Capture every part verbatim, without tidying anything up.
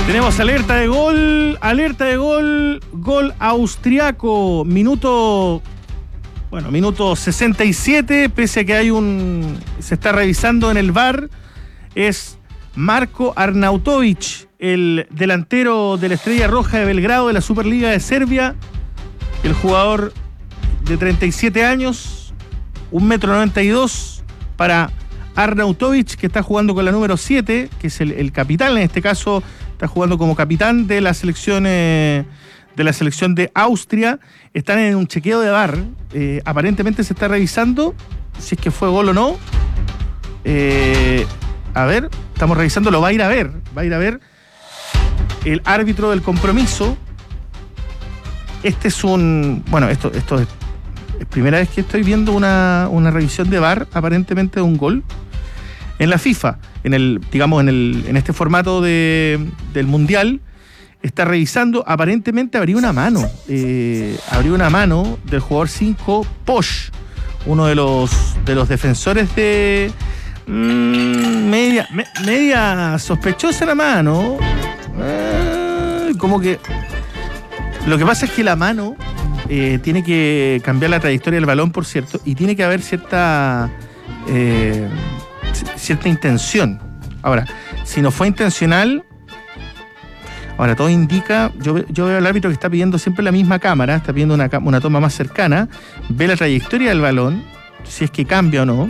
Tenemos alerta de gol, alerta de gol, gol austriaco, minuto, bueno, minuto sesenta y siete, pese a que hay un, se está revisando en el V A R, es Marko Arnautović, el delantero de la Estrella Roja de Belgrado de la Superliga de Serbia, el jugador de treinta y siete años, un metro noventa y dos para Arnautović, que está jugando con la número siete, que es el, el capitán, en este caso está jugando como capitán de la selección eh, de la selección de Austria. Están en un chequeo de V A R, eh, aparentemente se está revisando si es que fue gol o no. Eh, a ver, estamos revisando, lo va a ir a ver, va a ir a ver el árbitro del compromiso. Este es un, bueno, esto, esto es, es primera vez que estoy viendo una, una revisión de V A R, aparentemente de un gol. En la FIFA, en el, digamos, en el, en este formato de, del Mundial, está revisando, aparentemente habría una mano, eh, habría una mano del jugador cinco, Posch, uno de los, de los defensores de mmm, media, me, media sospechosa la mano, eh, como que lo que pasa es que la mano eh, tiene que cambiar la trayectoria del balón, por cierto, y tiene que haber cierta eh, cierta intención. Ahora, si no fue intencional, ahora todo indica, yo, yo veo al árbitro que está pidiendo siempre la misma cámara, está pidiendo una, una toma más cercana, ve la trayectoria del balón, si es que cambia o no.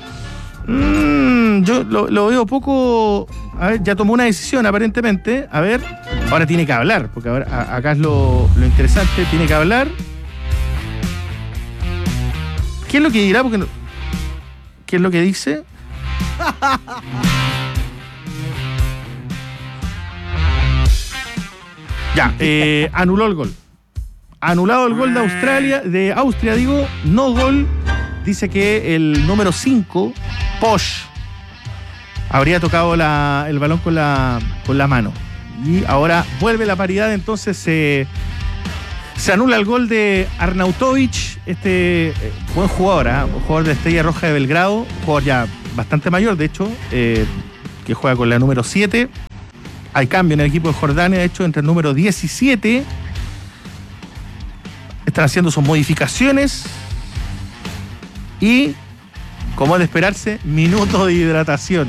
Mm, yo lo, lo veo poco. A ver, ya tomó una decisión aparentemente. A ver, ahora tiene que hablar, porque ahora, a, acá es lo, lo interesante, tiene que hablar. ¿Qué es lo que dirá? Porque no, ¿qué es lo que dice? Ya, eh, anuló el gol. Anulado el gol de Australia, de Austria, digo, no gol. Dice que el número cinco, Posch, habría tocado la, el balón con la, con la mano. Y ahora vuelve la paridad, entonces se, se anula el gol de Arnautović, este eh, buen jugador, ¿eh? Un jugador de Estrella Roja de Belgrado, jugador ya bastante mayor, de hecho, eh, que juega con la número siete. Hay cambio en el equipo de Jordania, de hecho, entre el número diecisiete. Están haciendo sus modificaciones. Y, como es de esperarse, minuto de hidratación.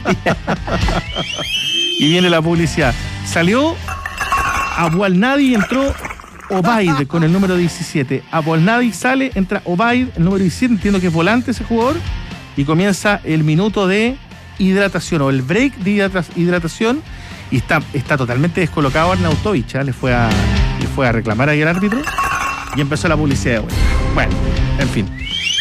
Y viene la publicidad. Salió Abu Al-Nadi y entró Obaid con el número diecisiete. Abu Al-Nadi sale, entra Obaid, el número diecisiete. Entiendo que es volante ese jugador. Y comienza el minuto de hidratación o el break de hidrata- hidratación. Y está, está totalmente descolocado Arnautović, ¿eh? le, fue a, le fue a reclamar ahí al árbitro. Y empezó la publicidad de vuelta. Bueno, en fin.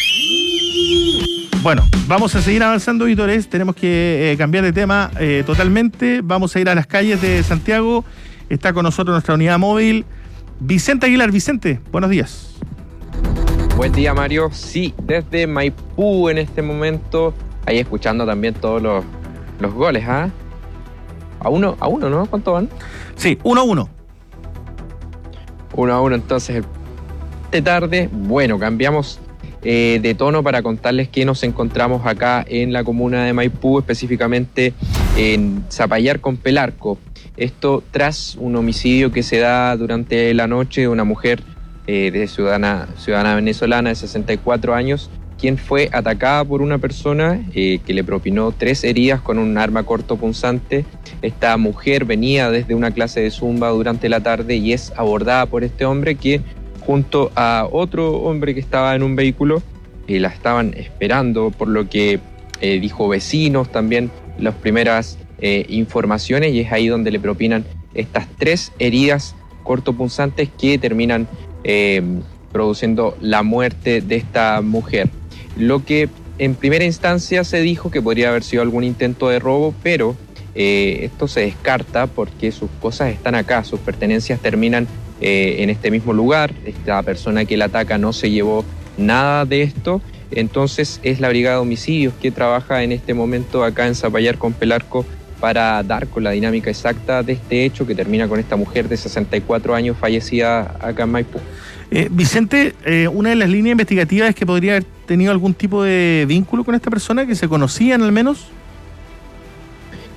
Bueno, vamos a seguir avanzando, Vítores. Tenemos que eh, cambiar de tema eh, totalmente. Vamos a ir a las calles de Santiago. Está con nosotros nuestra unidad móvil, Vicente Aguilar. Vicente, buenos días. Buen día, Mario. Sí, desde Maipú en este momento, ahí escuchando también todos los, los goles, ¿ah? ¿eh? A uno, a uno, ¿no? ¿Cuánto van? Sí, uno a uno. Uno a uno, entonces, de tarde. Bueno, cambiamos eh, de tono para contarles que nos encontramos acá en la comuna de Maipú, específicamente en Zapallar con Pelarco. Esto tras un homicidio que se da durante la noche de una mujer eh, de ciudadana, ciudadana venezolana de sesenta y cuatro años, quien fue atacada por una persona eh, que le propinó tres heridas con un arma cortopunzante. Esta mujer venía desde una clase de zumba durante la tarde y es abordada por este hombre que, junto a otro hombre que estaba en un vehículo, eh, la estaban esperando, por lo que eh, dijo vecinos, también las primeras eh, informaciones, y es ahí donde le propinan estas tres heridas cortopunzantes que terminan eh, produciendo la muerte de esta mujer. Lo que en primera instancia se dijo que podría haber sido algún intento de robo, pero eh, esto se descarta porque sus cosas están acá, sus pertenencias terminan eh, en este mismo lugar. Esta persona que la ataca no se llevó nada de esto, entonces es la Brigada de Homicidios que trabaja en este momento acá en Zapallar con Pelarco para dar con la dinámica exacta de este hecho que termina con esta mujer de sesenta y cuatro años fallecida acá en Maipú. Eh, Vicente, eh, una de las líneas investigativas es que podría haber tenido algún tipo de vínculo con esta persona, que se conocían al menos.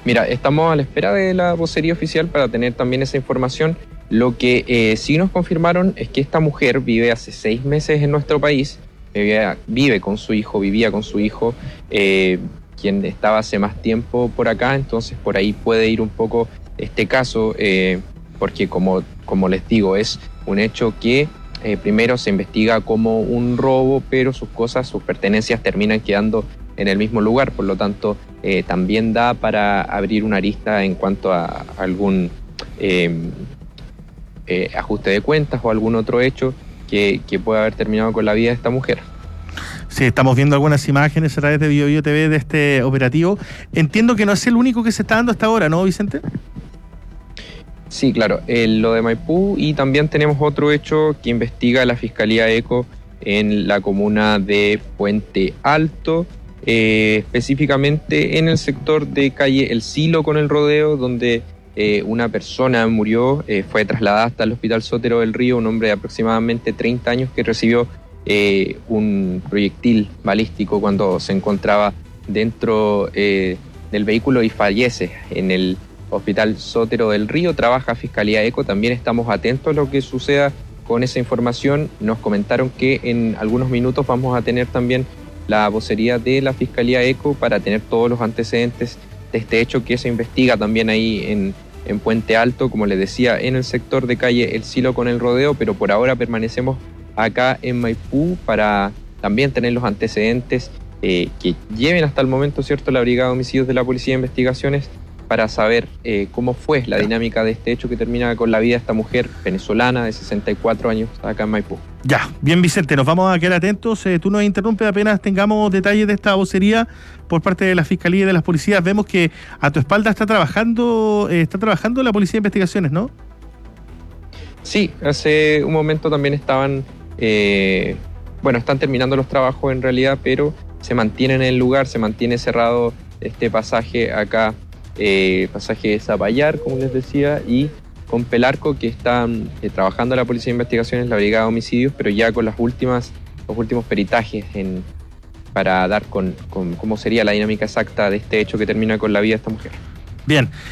Mira, estamos a la espera de la vocería oficial para tener también esa información. Lo que eh, sí nos confirmaron es que esta mujer vive hace seis meses en nuestro país, vive, vive con su hijo, vivía con su hijo, eh, quien estaba hace más tiempo por acá, entonces por ahí puede ir un poco este caso, eh, porque como, como les digo, es un hecho que eh, primero se investiga como un robo, pero sus cosas, sus pertenencias terminan quedando en el mismo lugar, por lo tanto eh, también da para abrir una arista en cuanto a algún eh, eh, ajuste de cuentas o algún otro hecho que, que pueda haber terminado con la vida de esta mujer. Sí, estamos viendo algunas imágenes a través de Bio Bio T V de este operativo. Entiendo que no es el único que se está dando hasta ahora, ¿no, Vicente? Sí, claro, eh, lo de Maipú, y también tenemos otro hecho que investiga la Fiscalía ECO en la comuna de Puente Alto, eh, específicamente en el sector de calle El Silo con el Rodeo, donde eh, una persona murió, eh, fue trasladada hasta el Hospital Sotero del Río, un hombre de aproximadamente treinta años que recibió eh, un proyectil balístico cuando se encontraba dentro eh, del vehículo y fallece en el Hospital Sotero del Río. Trabaja Fiscalía ECO, también estamos atentos a lo que suceda con esa información. Nos comentaron que en algunos minutos vamos a tener también la vocería de la Fiscalía ECO para tener todos los antecedentes de este hecho que se investiga también ahí en, en Puente Alto, como les decía, en el sector de calle El Silo con el Rodeo, pero por ahora permanecemos acá en Maipú para también tener los antecedentes eh, que lleven hasta el momento, ¿cierto?, la Brigada de Homicidios de la Policía de Investigaciones, para saber eh, cómo fue la dinámica de este hecho que termina con la vida de esta mujer venezolana de sesenta y cuatro años acá en Maipú. Ya, bien, Vicente, nos vamos a quedar atentos. Eh, tú nos interrumpes apenas tengamos detalles de esta vocería por parte de la Fiscalía y de las policías. Vemos que a tu espalda está trabajando, eh, está trabajando la Policía de Investigaciones, ¿no? Sí, hace un momento también estaban, eh, bueno, están terminando los trabajos en realidad, pero se mantiene en el lugar, se mantiene cerrado este pasaje acá. Eh, pasaje de Zapallar, como les decía, y con Pelarco, que están eh, trabajando la Policía de Investigaciones, la Brigada de Homicidios, pero ya con las últimas, los últimos peritajes en, para dar con, con cómo sería la dinámica exacta de este hecho que termina con la vida de esta mujer. Bien.